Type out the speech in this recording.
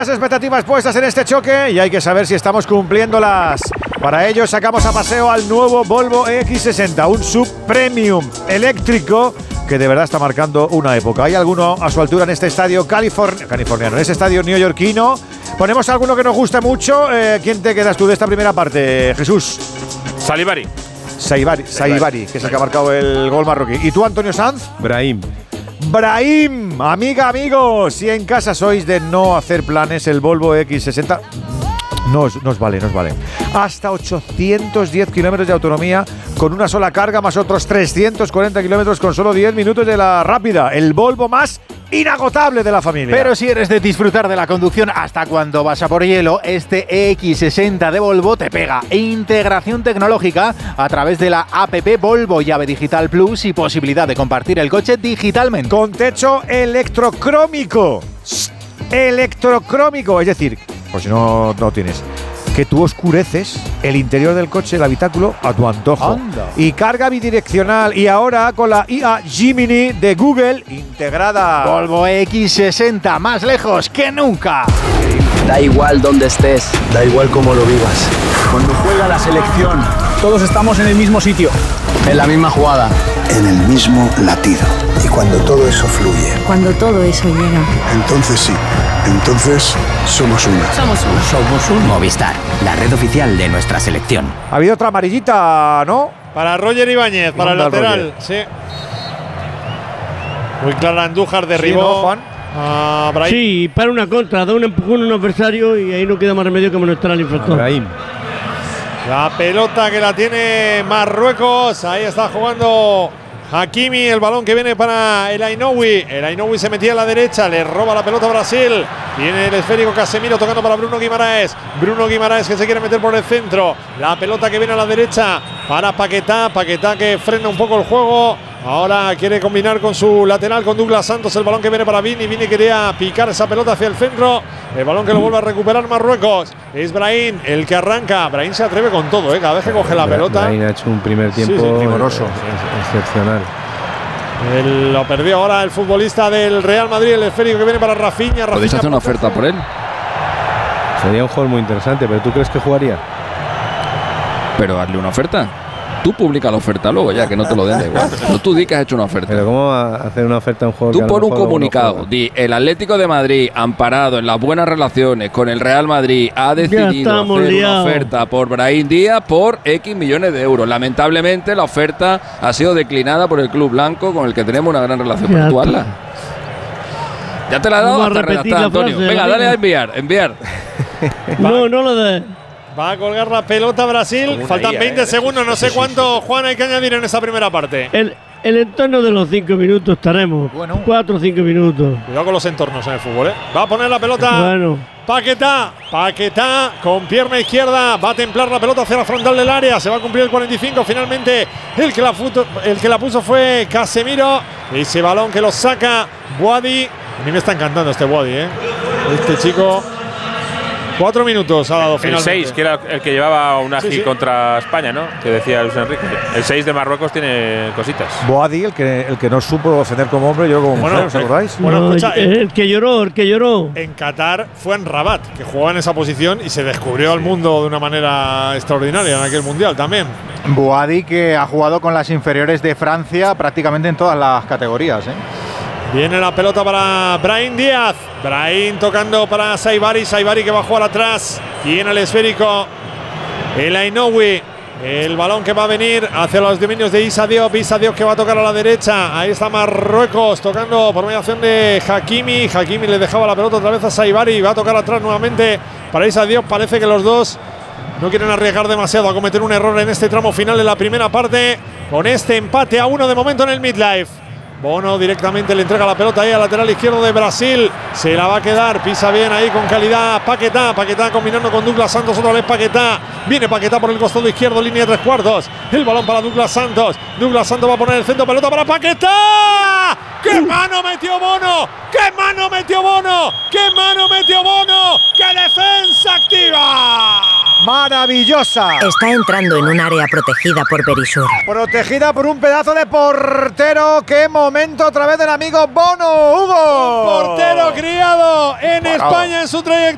Las expectativas puestas en este choque y hay que saber si estamos cumpliéndolas. Para ello sacamos a paseo al nuevo Volvo EX60, un sub premium eléctrico que de verdad está marcando una época. ¿Hay alguno a su altura en este estadio californiano, en este estadio neoyorquino? Ponemos alguno que nos guste mucho. ¿Quién te quedas tú de esta primera parte, Jesús? Saibari, que es el que ha marcado el gol marroquí. ¿Y tú, Antonio Sanz? Brahim, amigos, si en casa sois de no hacer planes, el Volvo X60 no os vale. Hasta 810 kilómetros de autonomía con una sola carga, más otros 340 kilómetros con solo 10 minutos de la rápida. El Volvo más inagotable de la familia. Pero si eres de disfrutar de la conducción hasta cuando vas a por hielo, este X60 de Volvo te pega. Integración tecnológica a través de la APP Volvo Llave Digital Plus y posibilidad de compartir el coche digitalmente. Con techo electrocrómico. Es decir, por si no tienes, que tú oscureces el interior del coche, el habitáculo, a tu antojo. Anda. Y carga bidireccional. Y ahora con la IA Gemini de Google integrada. Volvo X60, más lejos que nunca. Da igual dónde estés, da igual cómo lo vivas. Cuando juega la selección, todos estamos en el mismo sitio, en la misma jugada, en el mismo latido. Y cuando todo eso fluye, cuando todo eso llega, entonces sí, entonces somos uno. Somos un Movistar, la red oficial de nuestra selección. Ha habido otra amarillita, ¿no? para Roger Ibáñez, para el lateral. Roger. Sí. Muy clara, Andújar derribó. Sí, ¿no, Juan? A Brahim. Sí, para una contra, da un empujón a un adversario y ahí no queda más remedio que amonestar al infractor. La pelota que la tiene Marruecos. Ahí está jugando Hakimi, el balón que viene para el Ainoui. El Ainoui se metía a la derecha, le roba la pelota a Brasil. Tiene el esférico Casemiro tocando para Bruno Guimaraes. Bruno Guimaraes que se quiere meter por el centro. La pelota que viene a la derecha para Paquetá. Paquetá que frena un poco el juego. Ahora quiere combinar con su lateral, con Douglas Santos. El balón que viene para Vini. Vini quería picar esa pelota hacia el centro. El balón que lo vuelve a recuperar Marruecos. Es Brahim el que arranca. Brahim se atreve con todo, cada vez que coge la pelota. Brahim ha hecho un primer tiempo primoroso. Excepcional. Lo perdió ahora el futbolista del Real Madrid. El esférico que viene para Rafinha. ¿Podéis hacer una oferta por él? Sería un jugador muy interesante, pero ¿tú crees que jugaría? Pero hazle una oferta. Tú publica la oferta luego, ya que no te lo den da igual. No, tú di que has hecho una oferta. Pero ¿cómo va a hacer una oferta a un jugador? Tú pon un comunicado. Di, el Atlético de Madrid, amparado en las buenas relaciones con el Real Madrid, ha decidido hacer una oferta por Brahim Díaz por X millones de euros. Lamentablemente la oferta ha sido declinada por el club blanco con el que tenemos una gran relación. Pero tú hazla. Ya te la he dado hasta redactar, Antonio. Venga, dale a enviar. No lo des. Va a colgar la pelota Brasil. Faltan 20 segundos. No sé cuánto, Juan, hay que añadir en esta primera parte. El entorno de los 5 minutos estaremos. 4 o 5 minutos. Cuidado con los entornos en el fútbol, Va a poner la pelota. Paquetá con pierna izquierda. Va a templar la pelota hacia la frontal del área. Se va a cumplir el 45. Finalmente el que la puso fue Casemiro. Ese balón que lo saca Boadi. A mí me está encantando este Boadi, Este chico. 4 minutos ha dado finalmente. El 6, que era el que llevaba un agi contra España, ¿no? Que decía Luis Enrique. El 6 de Marruecos tiene cositas. Boadi, el que no supo defender como hombre, yo como mujer, ¿os acordáis? Bueno, escucha, el que lloró. En Qatar fue en Rabat, que jugaba en esa posición y se descubrió al mundo de una manera extraordinaria en aquel mundial también. Boadi, que ha jugado con las inferiores de Francia prácticamente en todas las categorías, Viene la pelota para Brahim Díaz. Brahim tocando para Saibari. Saibari que va a jugar atrás. Tiene el esférico el Ainoui. El balón que va a venir hacia los dominios de Issa Diop. Issa Diop que va a tocar a la derecha. Ahí está Marruecos tocando por mediación de Hakimi. Hakimi le dejaba la pelota otra vez a Saibari. Va a tocar atrás nuevamente para Issa Diop. Parece que los dos no quieren arriesgar demasiado a cometer un error en este tramo final de la primera parte. Con este empate a 1 de momento en el midlife. Bono directamente le entrega la pelota ahí al lateral izquierdo de Brasil. Se la va a quedar, pisa bien ahí con calidad Paquetá. Paquetá combinando con Douglas Santos, otra vez Paquetá. Viene Paquetá por el costado izquierdo, línea de 3/4. El balón para Douglas Santos. Douglas Santos va a poner el centro, pelota para Paquetá. ¡Qué mano metió Bono! ¡Qué mano metió Bono! ¡Qué mano metió Bono! ¡Qué defensa activa! ¡Maravillosa! Está entrando en un área protegida por Berisur. Protegida por un pedazo de portero. ¡Qué momento otra vez del amigo Bono, Hugo! Un portero criado en España en su trayectoria.